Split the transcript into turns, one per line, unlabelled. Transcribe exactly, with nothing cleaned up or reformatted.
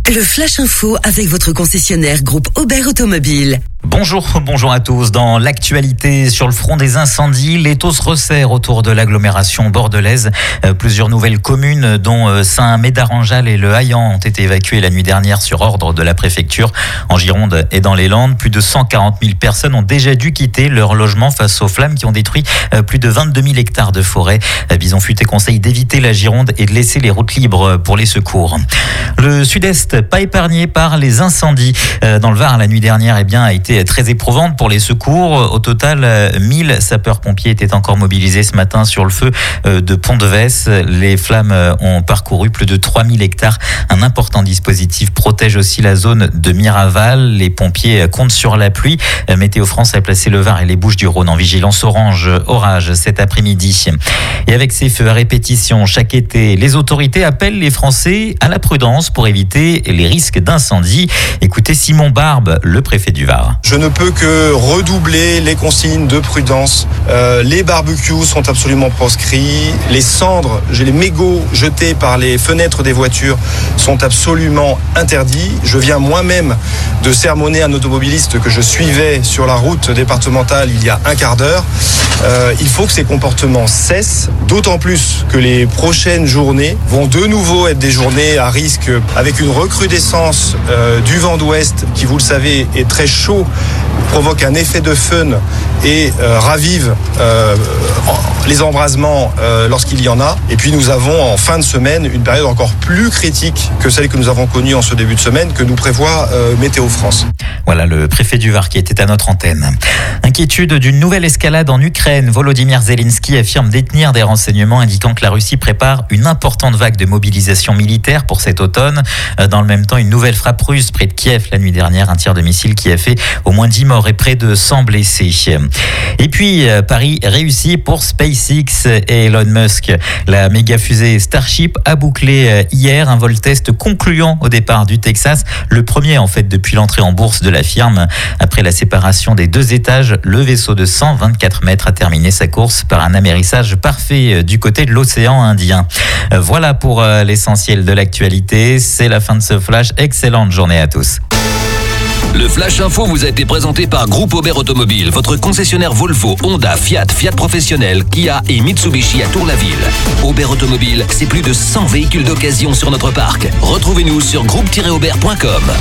Le Flash Info avec votre concessionnaire groupe Aubert Automobile.
Bonjour, bonjour à tous. Dans l'actualité sur le front des incendies, l'étau se resserre autour de l'agglomération bordelaise. Euh, plusieurs nouvelles communes, dont Saint-Médard-en-Jalles et le Haillan, ont été évacuées la nuit dernière sur ordre de la préfecture. En Gironde et dans les Landes, plus de cent quarante mille personnes ont déjà dû quitter leur logement face aux flammes qui ont détruit euh, plus de vingt-deux mille hectares de forêt. Euh, Bison Futé conseille d'éviter la Gironde et de laisser les routes libres pour les secours. Le Sud-Est, pas épargné par les incendies. Euh, dans le Var, la nuit dernière, eh bien, a été très éprouvante pour les secours. Au total, mille sapeurs-pompiers étaient encore mobilisés ce matin sur le feu de Pont-de-Vesse. Les flammes ont parcouru plus de trois mille hectares. Un important dispositif protège aussi la zone de Miraval. Les pompiers comptent sur la pluie. Météo France a placé le Var et les Bouches-du-Rhône en vigilance orange orage cet après-midi. Et avec ces feux à répétition chaque été, les autorités appellent les Français à la prudence pour éviter les risques d'incendie. Écoutez Simon Barbe, le préfet du Var.
Je ne peux que redoubler les consignes de prudence. Euh, les barbecues sont absolument proscrits. Les cendres, les mégots jetés par les fenêtres des voitures sont absolument interdits. Je viens moi-même de sermonner un automobiliste que je suivais sur la route départementale il y a un quart d'heure. Euh, il faut que ces comportements cessent, d'autant plus que les prochaines journées vont de nouveau être des journées à risque avec une recrudescence euh, du vent d'ouest qui, vous le savez, est très chaud, provoque un effet de fun et euh, ravive euh, les embrasements euh, lorsqu'il y en a. Et puis nous avons en fin de semaine une période encore plus critique que celle que nous avons connue en ce début de semaine que nous prévoit euh, Météo France.
Voilà le préfet du Var qui était à notre antenne. Inquiétude d'une nouvelle escalade en Ukraine. Volodymyr Zelensky affirme détenir des renseignements indiquant que la Russie prépare une importante vague de mobilisation militaire pour cet automne. Dans le même temps, une nouvelle frappe russe près de Kiev la nuit dernière, un tir de missile qui a fait au moins dix morts et près de cent blessés. Et puis, Paris réussi pour SpaceX et Elon Musk. La méga fusée Starship a bouclé hier un vol test concluant au départ du Texas, le premier en fait depuis l'entrée en bourse de la firme. Après la séparation des deux étages, le vaisseau de cent vingt-quatre mètres a terminé sa course par un amérissage parfait du côté de l'océan Indien. Voilà pour l'essentiel de l'actualité. C'est la fin de ce flash. Excellente journée à tous.
Le Flash Info vous a été présenté par Groupe Aubert Automobile, votre concessionnaire Volvo, Honda, Fiat, Fiat Professionnel, Kia et Mitsubishi à Tour-la-Ville. Aubert Automobile, c'est plus de cent véhicules d'occasion sur notre parc. Retrouvez-nous sur groupe tiret aubert point com.